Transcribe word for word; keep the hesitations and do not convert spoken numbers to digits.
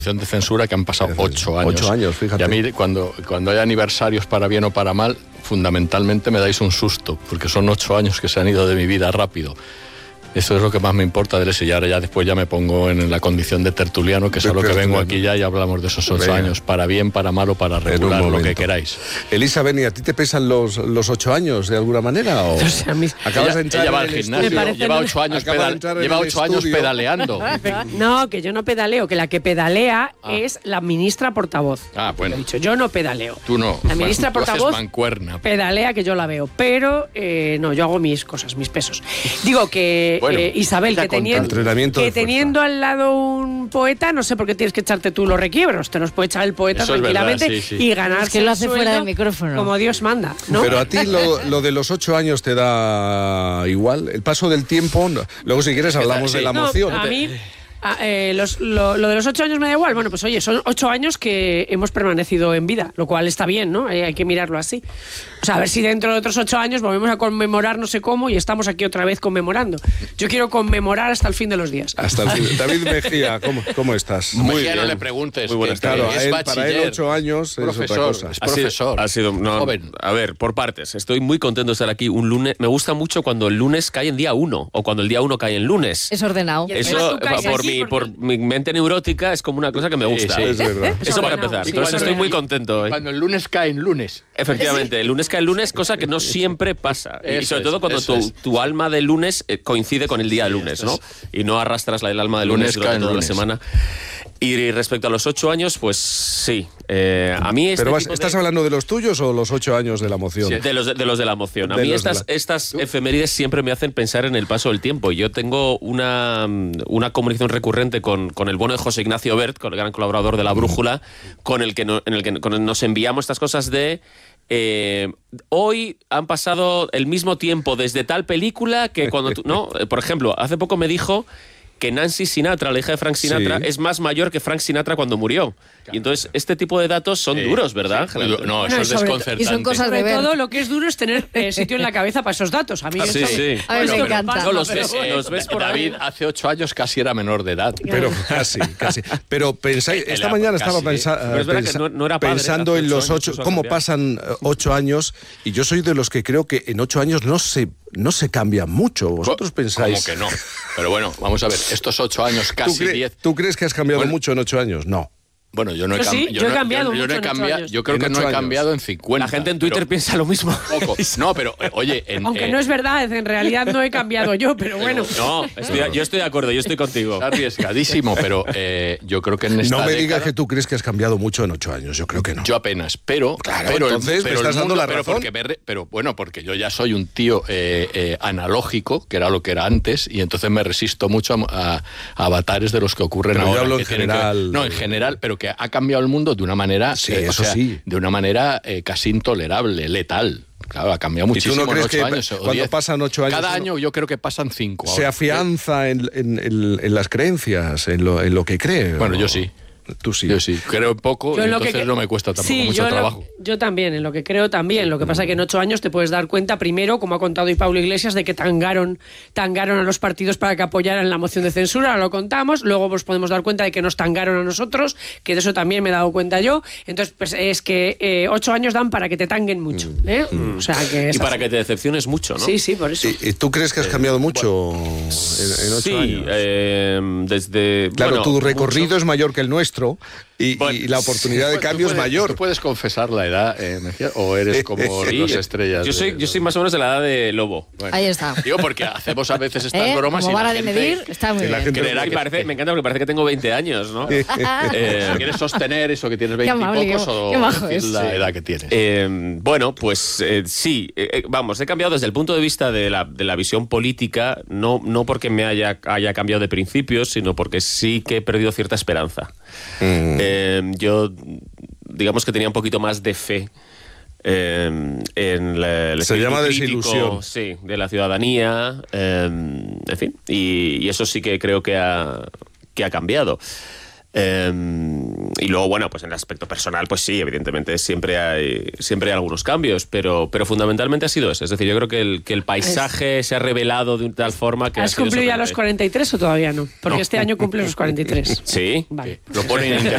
de censura que han pasado ocho años. Ocho años, fíjate. Y a mí, cuando, cuando hay aniversarios para bien o para mal, fundamentalmente me dais un susto, porque son ocho años que se han ido de mi vida rápido. Eso es lo que más me importa de ese. Y ahora ya después ya me pongo en la condición de tertuliano, que es a lo que vengo aquí ya, y hablamos de esos ocho Venga. años, para bien, para mal o para regular, lo que queráis. Elisa, Beni, ¿a ti te pesan los, los ocho años de alguna manera? ¿O? O sea, mis... Acabas ella, de entrar ella va en al el gimnasio, estudio. lleva ocho años, pedal, lleva ocho años pedaleando. No, que yo no pedaleo, que la que pedalea ah. es la ministra portavoz. Ah, bueno. He dicho, yo no pedaleo. Tú no. La ministra bueno, portavoz mancuerna. pedalea, que yo la veo, pero eh, no, yo hago mis cosas, mis pesos. Digo que bueno, eh, Isabel, que teniendo, que teniendo al lado un poeta, no sé por qué tienes que echarte tú los requiebros, te los puede echar el poeta Eso tranquilamente verdad, sí, sí. y ganar. Es que lo hace fuera del micrófono. Como Dios manda, ¿no? Pero a ti lo, lo de los ocho años te da igual, el paso del tiempo. Luego, si quieres, hablamos sí. de la moción. No, a mí... Ah, eh, los, lo, lo de los ocho años me da igual. Bueno, pues oye, son ocho años que hemos permanecido en vida, lo cual está bien, ¿no? Hay, hay que mirarlo así. O sea, a ver si dentro de otros ocho años volvemos a conmemorar no sé cómo y estamos aquí otra vez conmemorando. Yo quiero conmemorar hasta el fin de los días. Hasta el fin. David Mejía, ¿cómo, cómo estás? Muy Mejía, bien. No le preguntes. Muy buenas tardes. Claro, es él, bachiller, para él ocho años profesor, es otra cosa. Es profesor. Ha sido, ha sido no, joven. A ver, por partes. Estoy muy contento de estar aquí un lunes. Me gusta mucho cuando el lunes cae en día uno o cuando el día uno cae en lunes. Es ordenado. Eso, por mi, por mi mente neurótica, es como una cosa que me gusta. Sí, sí. Es verdad. Eso para empezar. Sí, Entonces estoy muy contento. ¿eh? Cuando el lunes cae en lunes. Efectivamente, el lunes cae en lunes, cosa que no siempre pasa. Eso y sobre es, todo cuando tu, es. tu alma de lunes eh, coincide con el día de lunes, ¿no? Y no arrastras el alma de lunes, lunes durante toda lunes. la semana. Y respecto a los ocho años, pues sí. Eh, a mí este ¿Pero vas, tipo estás de... hablando de los tuyos o los ocho años de la moción? Sí, de, los, de, de los de la moción. A de mí estas, la... estas efemérides siempre me hacen pensar en el paso del tiempo. Yo tengo una, una comunicación recurrente con, con el bueno de José Ignacio Bert, con el gran colaborador de La Brújula, con el que, no, en el que con el nos enviamos estas cosas de... Eh, hoy han pasado el mismo tiempo desde tal película que cuando tú... No, por ejemplo, hace poco me dijo que Nancy Sinatra, la hija de Frank Sinatra, sí. es más mayor que Frank Sinatra cuando murió. Y entonces este tipo de datos son eh, duros, ¿verdad? Sí, no, eso es desconcertante. Y son cosas de ver. Todo lo que es duro es tener eh, sitio en la cabeza para esos datos. A mí sí, eso, sí. A mí bueno, me encanta. Pasa, no, los pero, ves, eh, los ves por David ahí. hace ocho años casi era menor de edad. Pero casi, casi. Pero pensáis, esta mañana casi, estaba pensa, pero es pensa, que no, no era padre, pensando en los años, ocho, cómo pasan ocho años, y yo soy de los que creo que en ocho años no se no se cambia mucho. ¿Vosotros pensáis? ¿Cómo que no? Pero bueno, vamos a ver, estos ocho años, casi ¿Tú, cre diez... ¿Tú crees que has cambiado bueno, mucho en ocho años? No. Bueno, yo no he, yo sí, cambi yo yo he no, cambiado yo, yo mucho no he en ocho cambiado, años. yo creo En que no he años. cambiado en cincuenta. La gente en Twitter pero, piensa lo mismo. Poco. No, pero eh, oye... En, Aunque eh, no es verdad, en realidad no he cambiado yo, pero bueno. No, estoy, yo estoy de acuerdo, yo estoy contigo. Es arriesgadísimo, pero eh, yo creo que en esta No me década, digas que tú crees que has cambiado mucho en ocho años, yo creo que no. Yo apenas, pero... Claro, pero entonces el, pero me estás el dando mundo, la pero razón. Porque me re, pero bueno, porque yo ya soy un tío eh, eh, analógico, que era lo que era antes, y entonces me resisto mucho a, a, a avatares de los que ocurren pero ahora. Yo hablo que en general. Que, no, en general, pero que ha cambiado el mundo de una manera, sí, eh, eso o sea, sí. de una manera eh, casi intolerable, letal. Claro, ha cambiado muchísimo. ¿Y tú no crees en ocho que años, cuando diez. pasan ocho años... Cada uno, año yo creo que pasan cinco. Se ahora. afianza en, en, en, en las creencias, en lo, en lo que cree. Bueno, ¿o? yo sí. Tú sí. Yo sí. Creo poco Yo y en lo entonces que, no me cuesta tampoco sí, mucho yo trabajo. Lo, yo también, en lo que creo también. Lo que pasa es que en ocho años te puedes dar cuenta, primero, como ha contado hoy Pablo Iglesias, de que tangaron, tangaron a los partidos para que apoyaran la moción de censura, ahora lo contamos. Luego nos podemos dar cuenta de que nos tangaron a nosotros, que de eso también me he dado cuenta yo. Entonces, pues es que eh, ocho años dan para que te tanguen mucho. ¿eh? Mm. O sea, que es y para así. que te decepciones mucho, ¿no? Sí, sí, por eso. ¿Y, y tú crees que has cambiado mucho bueno, en, en ocho sí, años? Eh, desde... Claro, bueno, tu recorrido mucho. es mayor que el nuestro. Y, Bueno, y la oportunidad de Tú cambio puedes, es mayor. ¿Tú puedes confesar la edad, eh, Mejía, o eres como Sí, dos estrellas? Yo soy, de, yo soy más o menos de la edad de Lobo. Bueno, Ahí está. Digo, porque hacemos a veces estas ¿Eh? bromas Como y la vara de gente medir, está muy y la bien. gente- creerá Me, que parece, me encanta porque parece que tengo veinte años, ¿no? eh, Eh, ¿Quieres sostener eso que tienes veinte amable, y pocos qué- o qué majo decir es. la Sí. edad que tienes? Eh, bueno, pues eh, sí, eh, eh, vamos, he cambiado desde el punto de vista de la, de la visión política, no, no porque me haya, haya cambiado de principios, sino porque sí que he perdido cierta esperanza. Mm. Eh, yo, digamos que tenía un poquito más de fe eh, en la, el Se llama crítico, desilusión. sí, de la ciudadanía, eh, en fin, y, y eso sí que creo que ha, que ha cambiado. Eh, y luego, bueno, pues en el aspecto personal, pues sí, evidentemente siempre hay, siempre hay algunos cambios, pero, pero fundamentalmente ha sido eso. Es decir, yo creo que el, que el paisaje es, se ha revelado de tal forma que... ¿Has cumplido ya los cuarenta y tres o todavía no? Porque No. este año cumples los cuarenta y tres. Sí. Vale. Lo ponen en